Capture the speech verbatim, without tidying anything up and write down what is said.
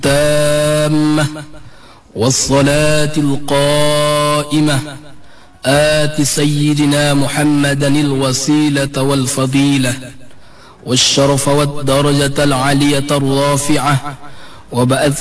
التامة والصلاة القائمة آت سيدنا محمدا الوسيلة والفضيلة والشرف والدرجة العالية الرافعة وبعث